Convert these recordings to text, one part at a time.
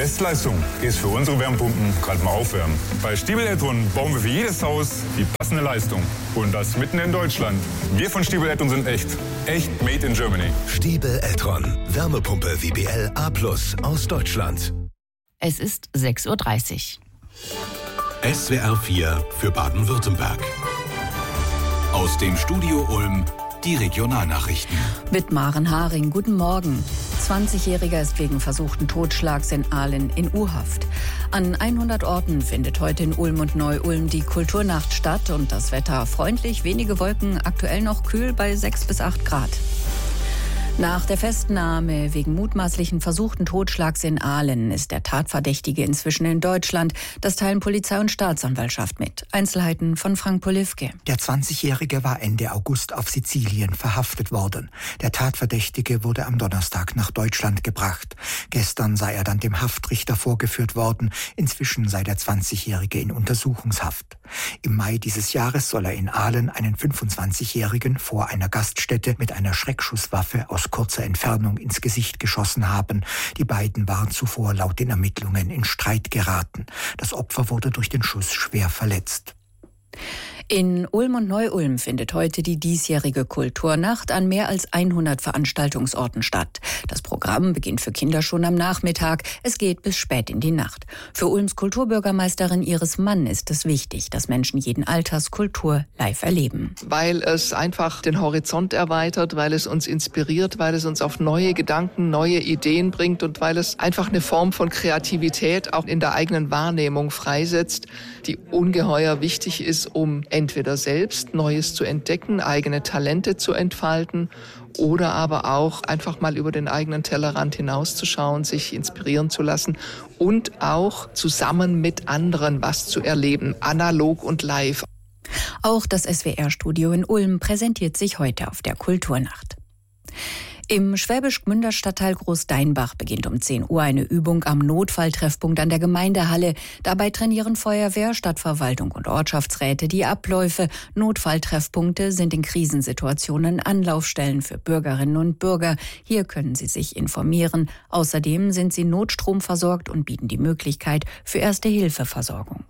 Bestleistung ist für unsere Wärmepumpen gerade mal aufwärmen. Bei Stiebel Eltron bauen wir für jedes Haus die passende Leistung. Und das mitten in Deutschland. Wir von Stiebel Eltron sind echt. Echt made in Germany. Stiebel Eltron. Wärmepumpe WBL A+ aus Deutschland. Es ist 6:30 Uhr. SWR 4 für Baden-Württemberg. Aus dem Studio Ulm die Regionalnachrichten. Mit Maren Haring, guten Morgen. 20-Jähriger ist wegen versuchten Totschlags in Ahlen in U-Haft. An 100 Orten findet heute in Ulm und Neu-Ulm die Kulturnacht statt und das Wetter freundlich, wenige Wolken, aktuell noch kühl bei 6 bis 8 Grad. Nach der Festnahme wegen mutmaßlichen versuchten Totschlags in Ahlen ist der Tatverdächtige inzwischen in Deutschland. Das teilen Polizei und Staatsanwaltschaft mit. Einzelheiten von Frank Polivke. Der 20-Jährige war Ende August auf Sizilien verhaftet worden. Der Tatverdächtige wurde am Donnerstag nach Deutschland gebracht. Gestern sei er dann dem Haftrichter vorgeführt worden. Inzwischen sei der 20-Jährige in Untersuchungshaft. Im Mai dieses Jahres soll er in Ahlen einen 25-Jährigen vor einer Gaststätte mit einer Schreckschusswaffe aus kurzer Entfernung ins Gesicht geschossen haben. Die beiden waren zuvor laut den Ermittlungen in Streit geraten. Das Opfer wurde durch den Schuss schwer verletzt. In Ulm und Neu-Ulm findet heute die diesjährige Kulturnacht an mehr als 100 Veranstaltungsorten statt. Das Programm beginnt für Kinder schon am Nachmittag. Es geht bis spät in die Nacht. Für Ulms Kulturbürgermeisterin Iris Mann ist es wichtig, dass Menschen jeden Alters Kultur live erleben. Weil es einfach den Horizont erweitert, weil es uns inspiriert, weil es uns auf neue Gedanken, neue Ideen bringt und weil es einfach eine Form von Kreativität auch in der eigenen Wahrnehmung freisetzt, die ungeheuer wichtig ist, um entweder selbst Neues zu entdecken, eigene Talente zu entfalten oder aber auch einfach mal über den eigenen Tellerrand hinauszuschauen, sich inspirieren zu lassen und auch zusammen mit anderen was zu erleben, analog und live. Auch das SWR-Studio in Ulm präsentiert sich heute auf der Kulturnacht. Im Schwäbisch Gmünder Stadtteil Großdeinbach beginnt um 10 Uhr eine Übung am Notfalltreffpunkt an der Gemeindehalle. Dabei trainieren Feuerwehr, Stadtverwaltung und Ortschaftsräte die Abläufe. Notfalltreffpunkte sind in Krisensituationen Anlaufstellen für Bürgerinnen und Bürger. Hier können sie sich informieren. Außerdem sind sie notstromversorgt und bieten die Möglichkeit für Erste-Hilfe-Versorgung.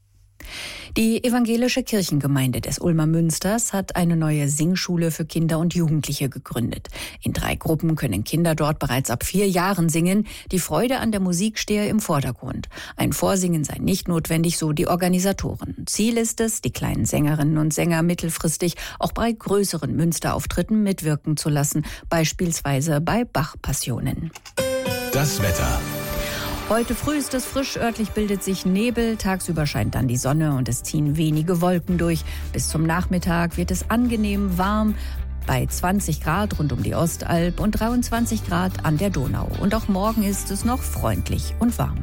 Die evangelische Kirchengemeinde des Ulmer Münsters hat eine neue Singschule für Kinder und Jugendliche gegründet. In 3 Gruppen können Kinder dort bereits ab 4 Jahren singen. Die Freude an der Musik stehe im Vordergrund. Ein Vorsingen sei nicht notwendig, so die Organisatoren. Ziel ist es, die kleinen Sängerinnen und Sänger mittelfristig auch bei größeren Münsterauftritten mitwirken zu lassen, beispielsweise bei Bach-Passionen. Das Wetter. Heute früh ist es frisch, örtlich bildet sich Nebel, tagsüber scheint dann die Sonne und es ziehen wenige Wolken durch. Bis zum Nachmittag wird es angenehm warm, bei 20 Grad rund um die Ostalb und 23 Grad an der Donau. Und auch morgen ist es noch freundlich und warm.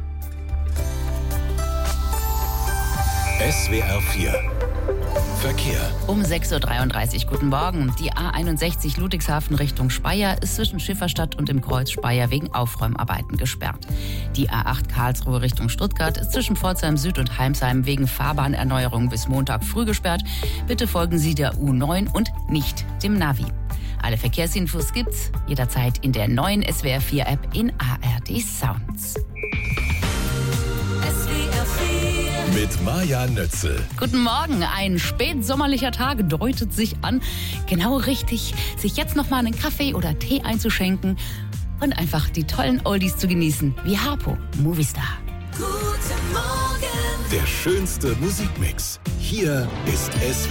SWR 4 Verkehr. Um 6:33 Uhr, guten Morgen. Die A61 Ludwigshafen Richtung Speyer ist zwischen Schifferstadt und dem Kreuz Speyer wegen Aufräumarbeiten gesperrt. Die A8 Karlsruhe Richtung Stuttgart ist zwischen Pforzheim Süd und Heimsheim wegen Fahrbahnerneuerung bis Montag früh gesperrt. Bitte folgen Sie der U9 und nicht dem Navi. Alle Verkehrsinfos gibt's jederzeit in der neuen SWR 4 App in ARD Sounds. Mit Maja Nötzel. Guten Morgen, ein spätsommerlicher Tag deutet sich an. Genau richtig, sich jetzt noch mal einen Kaffee oder Tee einzuschenken und einfach die tollen Oldies zu genießen, wie Harpo, Movistar. Guten Morgen. Der schönste Musikmix. Hier ist SWR.